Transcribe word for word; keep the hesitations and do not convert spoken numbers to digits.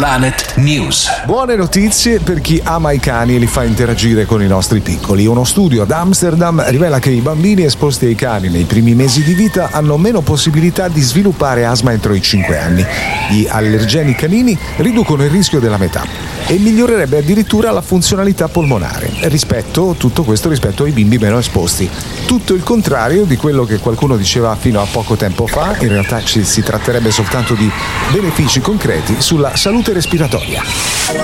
Planet News. Buone notizie per chi ama i cani e li fa interagire con i nostri piccoli. Uno studio ad Amsterdam rivela che i bambini esposti ai cani nei primi mesi di vita hanno meno possibilità di sviluppare asma entro i cinque anni. Gli allergeni canini riducono il rischio della metà e migliorerebbe addirittura la funzionalità polmonare rispetto, tutto questo rispetto ai bimbi meno esposti. Tutto il contrario di quello che qualcuno diceva fino a poco tempo fa. In realtà ci si tratterebbe soltanto di benefici concreti sulla salute respiratoria.